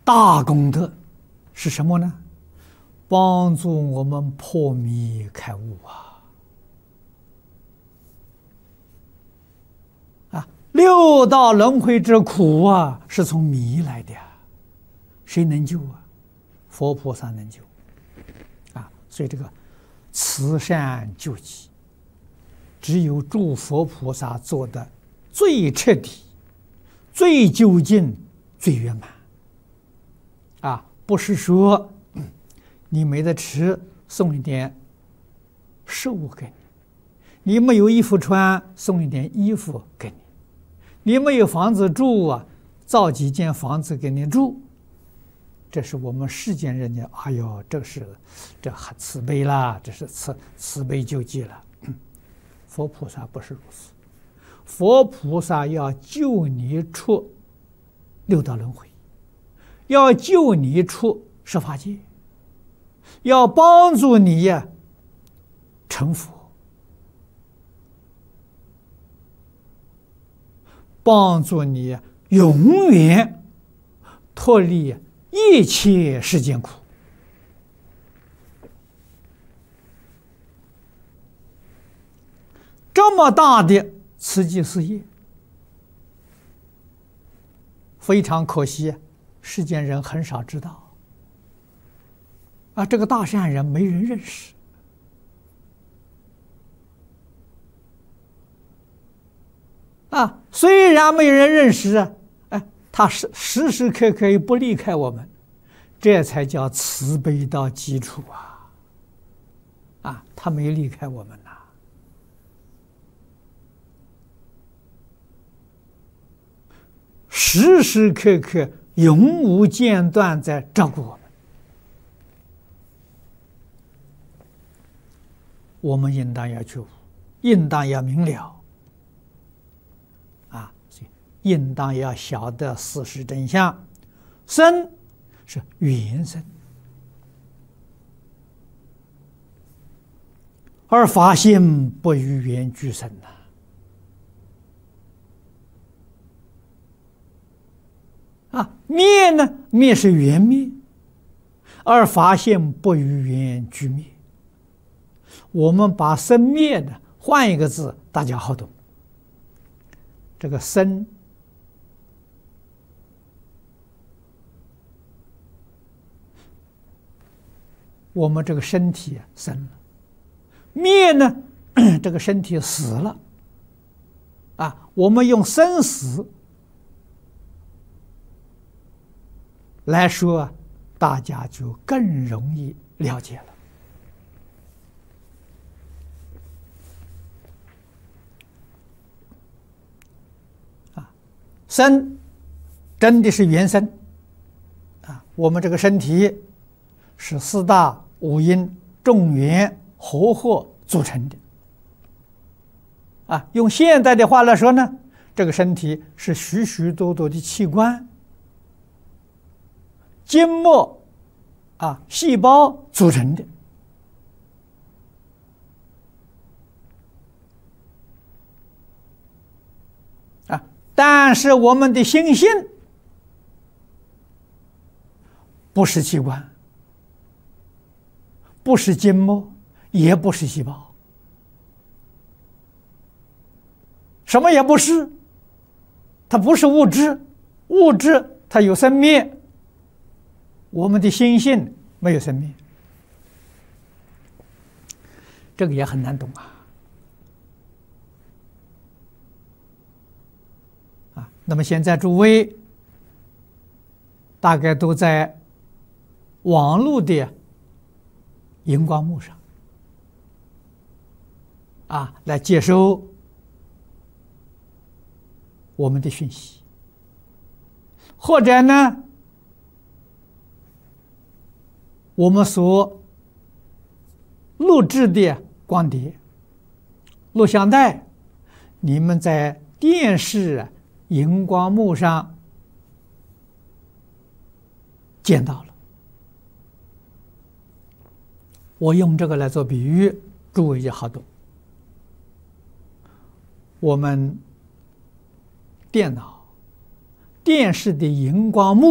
大功德是什么呢？帮助我们破迷开悟六道轮回之苦是从迷来的谁能救佛菩萨能救所以这个慈善救济，只有诸佛菩萨做的最彻底、最究竟、最圆满不是说你没得吃，送一点食物给你；你没有衣服穿，送一点衣服给你；你没有房子住造几间房子给你住。这是我们世间人家，哎呦，这很慈悲啦，这是慈悲救济了。佛菩萨不是如此，佛菩萨要救你出六道轮回，要救你出十法界，要帮助你成佛，帮助你永远脱离一切世间苦。这么大的慈济事业，非常可惜，世间人很少知道这个大善人没人认识虽然没人认识他时时刻刻不离开我们，这才叫慈悲到基础他没离开我们时时刻刻永无间断在照顾我们。我们应当要觉悟，应当要明了应当要晓得事实真相。生是缘生，而法性不与缘俱生灭呢？灭是缘灭，而法性不与缘俱灭。我们把生灭呢换一个字，大家好懂。这个生，我们这个身体生了；灭呢，这个身体死了我们用生死来说大家就更容易了解了生真的是缘生我们这个身体是四大五阴众缘合组成的用现代的话来说呢，这个身体是许许多多的器官、筋膜细胞组成的但是我们的心性不是器官，不是筋膜，也不是细胞，什么也不是。它不是物质，物质它有生灭，我们的心性没有生灭，这个也很难懂那么现在诸位大概都在网络的荧光幕上来接收我们的讯息，或者呢我们所录制的光碟、录像带，你们在电视荧光幕上见到了。我用这个来做比喻，诸位就好懂。我们电脑、电视的荧光幕